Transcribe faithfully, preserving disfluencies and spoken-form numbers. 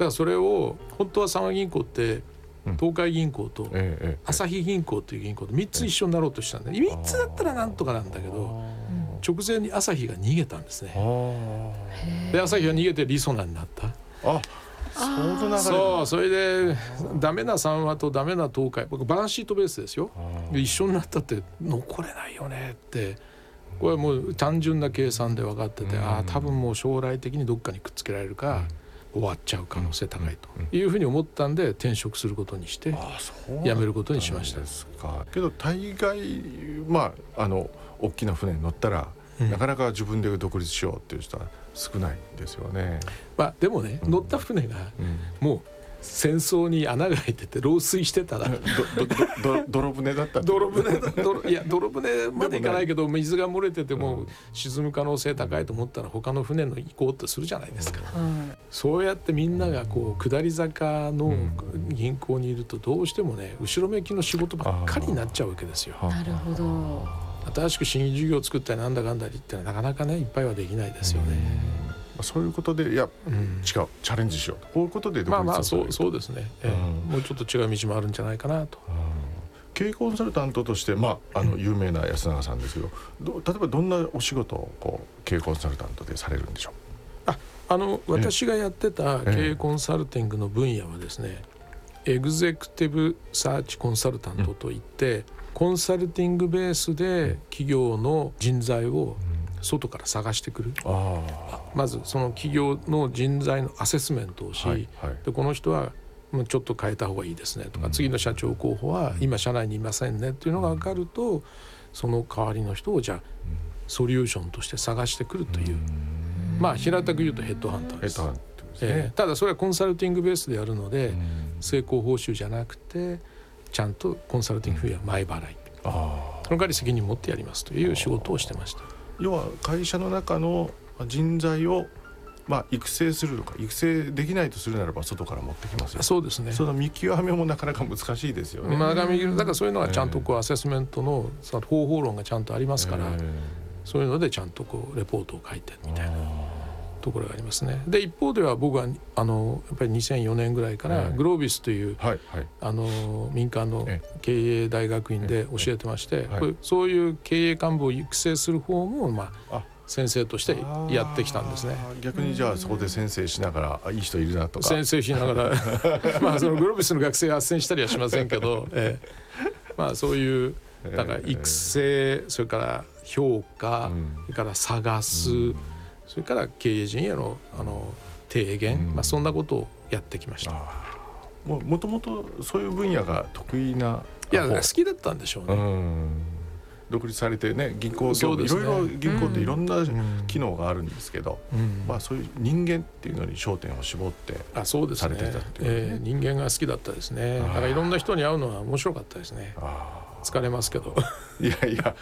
からそれを本当は三和銀行って東海銀行と朝日銀行という銀行とみっつ一緒になろうとしたんで、みっつだったらなんとかなんだけど直前に朝日が逃げたんですね。で朝日が逃げてりそなになった。 あ、そうなそう、それでダメな三和とダメな東海、僕バランスシートベースですよ。一緒になったって残れないよねって、これはもう単純な計算で分かってて、ああ多分もう将来的にどっかにくっつけられるか終わっちゃう可能性高いというふうに思ったんで転職することにして辞めることにしました。 ですか。けど大概まああの大きな船に乗ったら、うん、なかなか自分で独立しようっていう人は少ないですよね。 まあでもね、うん、乗った船がもう戦争に穴が開いてて漏水してたらどどど泥船だった泥船だ泥いや泥船までいかないけど、水が漏れてても沈む可能性高いと思ったら他の船の行こうとするじゃないですか、うん、そうやってみんながこう下り坂の銀行にいるとどうしてもね後ろ向きの仕事ばっかりになっちゃうわけですよ。 なるほど。 新しく新規事業を作ったりなんだかんだりってのはなかなかねいっぱいはできないですよね。 そういうことでいや、うん、違うチャレンジしようとこういうことでまあまあそうそうですね、えーうん、もうちょっと違う道もあるんじゃないかなと、うん、 経営コンサルタントとして、まあ、あの有名な安永さんですけど、ど例えばどんなお仕事をこう経営コンサルタントでされるんでしょう。 ああの私がやってた経営コンサルティングの分野はですね、エグゼクティブサーチコンサルタントといって、うん、コンサルティングベースで企業の人材を外から探してくる、うん、あまずその企業の人材のアセスメントをし、はいはい、でこの人はちょっと変えた方がいいですねとか、うん、次の社長候補は今社内にいませんねっていうのが分かると、その代わりの人をじゃあソリューションとして探してくるという、うん、まあ平たく言うとヘッドハンターです。 ヘッドハンターですね。 えー、ただそれはコンサルティングベースでやるので、うん、成功報酬じゃなくてちゃんとコンサルティング費は前払い、うん、あその代わり責任持ってやりますという仕事をしてました。 要は会社の中の人材をまあ育成するとか、育成できないとするならば外から持ってきますよ。 そうですね。 その見極めもなかなか難しいですよね。 まあ、だからそういうのはちゃんとこうアセスメントのその方法論がちゃんとありますから、えー、そういうのでちゃんとこうレポートを書いてみたいなところがありますね。で一方では僕はあのやっぱりにせんよねんぐらいからグロービスという、はいはい、あの民間の経営大学院で教えてまして、はい、そういう経営幹部を育成する方もまあ先生としてやってきたんですね。 逆にじゃあそこで先生しながらいい人いるなとか先生しながらまあそのグロービスの学生が斡旋したりはしませんけど、えー、まあそういうだから育成、それから評価、うん、それから探す、うん、それから経営陣への、あの提言、うんまあ、そんなことをやってきました。 ももともとそういう分野が得意な、 いや好きだったんでしょうね。うん独立されてね、銀行業務、ね、いろいろ銀行っていろんな機能があるんですけど、うんまあ、そういう人間っていうのに焦点を絞ってされていたっていう、ねえー、人間が好きだったですね。だからいろんな人に会うのは面白かったですね。あ疲れますけどいやいや